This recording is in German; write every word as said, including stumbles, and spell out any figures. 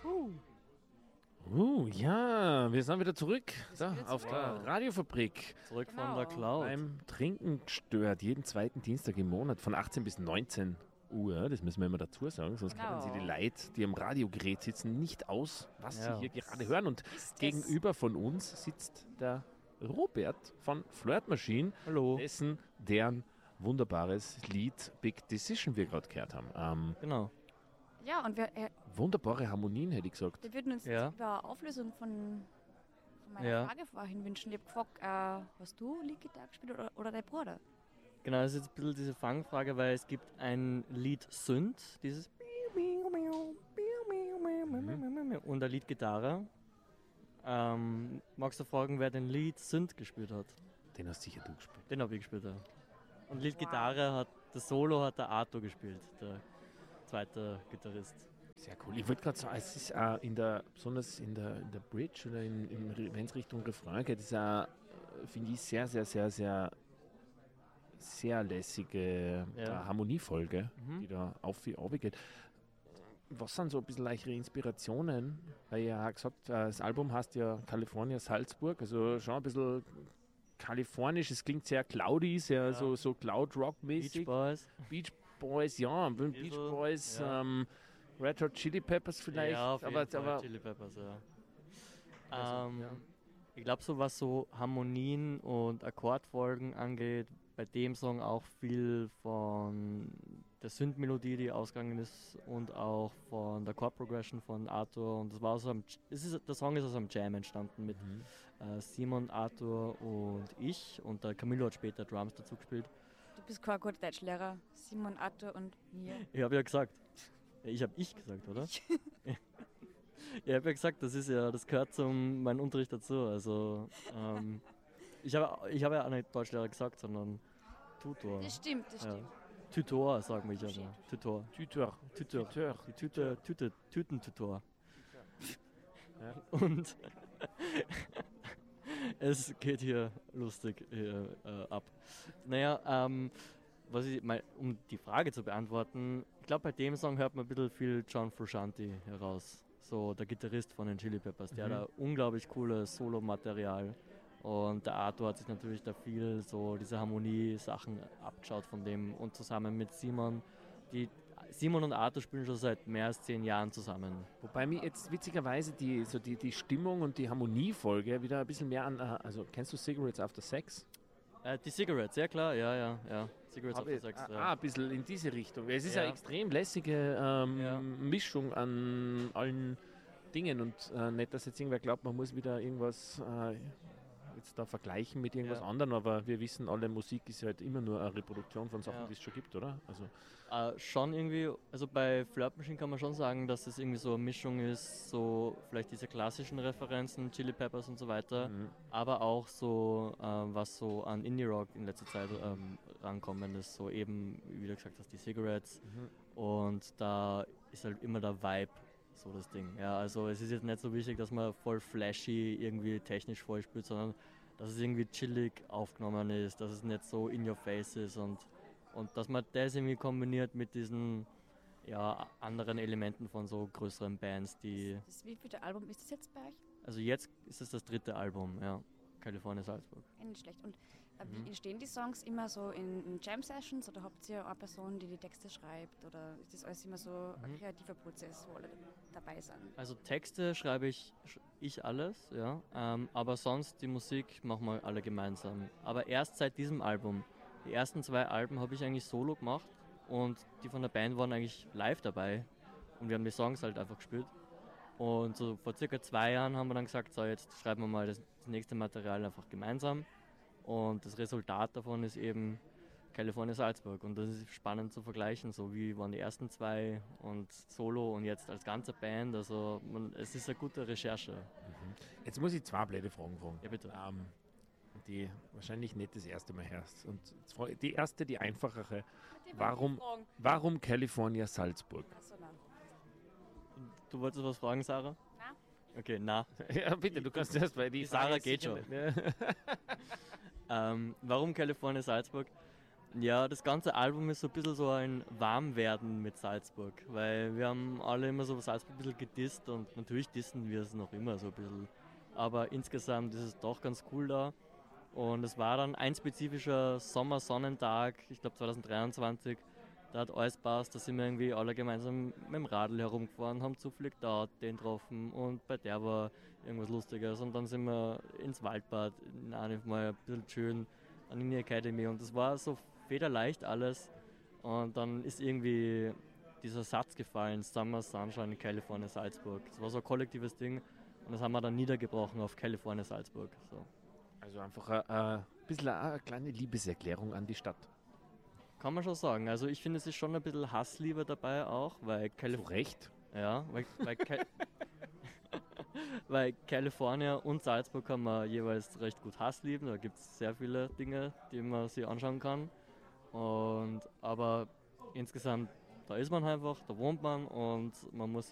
Uh. Uh, ja, wir sind wieder zurück da, auf wow. der Radiofabrik. Zurück Genau. von der Cloud. Beim Trinken gestört, jeden zweiten Dienstag im Monat von achtzehn bis neunzehn Uhr. Das müssen wir immer dazu sagen, sonst Genau. kennen Sie die Leute, die am Radiogerät sitzen, nicht aus, was Ja. Sie hier gerade hören. Und Ist gegenüber von uns sitzt der Robert von Flirt Machine, Hallo. dessen, deren wunderbares Lied Big Decision wir gerade gehört haben. Ähm, Genau. Ja, und wir, äh, wunderbare Harmonien, hätte ich gesagt. wir würden uns Ja. über Auflösung von, von meiner Ja. Frage vorhin wünschen. Ich habe gefragt, äh, hast du Lead-Gitarre gespielt oder, oder dein Bruder? Genau, das ist jetzt ein bisschen diese Fangfrage, weil es gibt ein Lied Synth, dieses und ein Lied Gitarre. Ähm, magst du fragen, wer den Lied Synth gespielt hat? Den hast sicher du gespielt. Den habe ich gespielt, ja. Und Lied Gitarre hat, das Solo hat der Arto gespielt, der zweite Gitarrist. Sehr cool. Ich wollte gerade sagen, es ist auch in der, besonders in der, in der Bridge oder wenn es Richtung Refrain geht, ist auch, finde ich, sehr, sehr, sehr, sehr, sehr lässige Ja. äh, Harmoniefolge, Mhm. die da auf wie auf geht. Was sind so ein bisschen leichte Inspirationen? Weil ihr ja gesagt, äh, das Album heißt ja California Salzburg, also schon ein bisschen kalifornisch, es klingt sehr cloudy, sehr Ja. so, so Cloud-Rock-mäßig. Beach Boys. Beach Boys, ja, Beach Bisschen, Boys, ja. ähm, Red Hot Chili Peppers vielleicht, Ja, auf jeden aber, Fall aber Chili Peppers, ja. Also, ähm, ja. Ich glaube, so was so Harmonien und Akkordfolgen angeht, bei dem Song auch viel von der Synth-Melodie, die ausgegangen ist, und auch von der Chord-Progression von Arthur. Und das war so am, es ist, der Song ist aus einem Jam entstanden mit Mhm. äh, Simon, Arthur und ich. Und der Camillo hat später Drums dazu gespielt. Du bist kein guter Deutschlehrer. Simon, Arthur und mir. Ich habe ja gesagt. Ich habe ich gesagt, oder? Ja, ich habe ja gesagt, das ist ja, das gehört zum meinem Unterricht dazu. Also ähm, ich habe ich habe ja auch nicht Deutschlehrer gesagt, sondern Tutor. Das stimmt, das Ja. stimmt. Tutor, sagen wir ja. Tutor. Tutor. Tutor. Tutor. Die Tüte, Tüte, Tütentutor. Ja. Und es geht hier lustig hier, äh, ab. Naja, ähm, was ich mal, um die Frage zu beantworten, ich glaube, bei dem Song hört man ein bisschen viel John Frusciante heraus. So der Gitarrist von den Chili Peppers. Der Mhm. hat da unglaublich cooles Solo-Material. Und der Arthur hat sich natürlich da viel so diese Harmonie-Sachen abgeschaut von dem. Und zusammen mit Simon, die Simon und Arthur spielen schon seit mehr als zehn Jahren zusammen. Wobei mir jetzt witzigerweise die, so die, die Stimmung und die Harmoniefolge wieder ein bisschen mehr an, äh, also kennst du Cigarettes After Sex? Äh, die Cigarettes, ja klar, ja, ja, ja. Cigarettes Hab After ich- Sex, ah, ja. ein bisschen in diese Richtung. Es ist Ja. eine extrem lässige ähm, Ja. Mischung an allen Dingen und äh, nicht, dass jetzt irgendwer glaubt, man muss wieder irgendwas äh, jetzt da vergleichen mit irgendwas Ja. anderem, aber wir wissen alle, Musik ist halt immer nur eine Reproduktion von Sachen, Ja. die es schon gibt, oder? Also Äh, schon irgendwie, also bei Flirt Machine kann man schon sagen, dass es irgendwie so eine Mischung ist, so vielleicht diese klassischen Referenzen, Chili Peppers und so weiter, Mhm. aber auch so, äh, was so an Indie-Rock in letzter Zeit ähm, rankommen ist, so eben, wie du gesagt hast, die Cigarettes Mhm. und da ist halt immer der Vibe so das Ding. Ja, also es ist jetzt nicht so wichtig, dass man voll flashy irgendwie technisch vorspielt, sondern dass es irgendwie chillig aufgenommen ist, dass es nicht so in your face ist und Und dass man das irgendwie kombiniert mit diesen ja, anderen Elementen von so größeren Bands, die. Das wievielte Album ist das jetzt bei euch? Also jetzt ist es das dritte Album, ja. California Salzburg. Ja, nicht schlecht. Und äh, Mhm. wie entstehen die Songs immer so in, in Jam-Sessions oder habt ihr eine Person, die die Texte schreibt? Oder ist das alles immer so Mhm. ein kreativer Prozess, wo alle dabei sind? Also Texte schreibe ich, sch- ich alles, ja. Ähm, aber sonst die Musik machen wir alle gemeinsam. Aber erst seit diesem Album. Die ersten zwei Alben habe ich eigentlich solo gemacht und die von der Band waren eigentlich live dabei. Und wir haben die Songs halt einfach gespielt. Und so vor circa zwei Jahren haben wir dann gesagt, so jetzt schreiben wir mal das, das nächste Material einfach gemeinsam. Und das Resultat davon ist eben California Salzburg. Und das ist spannend zu vergleichen, so wie waren die ersten zwei und Solo und jetzt als ganze Band. Also man, es ist eine gute Recherche. jetzt muss ich zwei blöde Fragen fragen. Ja, bitte. Ähm, die wahrscheinlich nicht das erste Mal hörst. Und jetzt frage ich- die erste, die einfachere. Warum, warum California Salzburg? Achso, nein. Du wolltest was fragen, Sarah? Na? Okay, na. Ja, bitte, du kannst erst, weil die, Die Sarah Frage ist geht sicher schon. nicht- Ja. Ähm, warum California Salzburg? Ja, das ganze Album ist so ein bisschen so ein Warmwerden mit Salzburg, weil wir haben alle immer so Salzburg ein bisschen gedisst und natürlich dissen wir es noch immer so ein bisschen. Aber insgesamt ist es doch ganz cool da. Und es war dann ein spezifischer Sommersonnentag, ich glaube zwanzig dreiundzwanzig, da hat alles passt, da sind wir irgendwie alle gemeinsam mit dem Radl herumgefahren, haben zufällig da den getroffen und bei der war irgendwas Lustiges. Und dann sind wir ins Waldbad, einfach mal ein bisschen schön an die Academy und das war so federleicht alles. Und dann ist irgendwie dieser Satz gefallen, Summer Sunshine in California, Salzburg. Das war so ein kollektives Ding und das haben wir dann niedergebrochen auf California, Salzburg. So. Also einfach ein, ein bisschen eine kleine Liebeserklärung an die Stadt. Kann man schon sagen. Also ich finde, es ist schon ein bisschen Hassliebe dabei auch, weil Zu Calif- Recht. ja, weil, weil, Cal- weil California und Salzburg kann man jeweils recht gut Hasslieben. Da gibt es sehr viele Dinge, die man sich anschauen kann. Und aber insgesamt, da ist man einfach, da wohnt man und man muss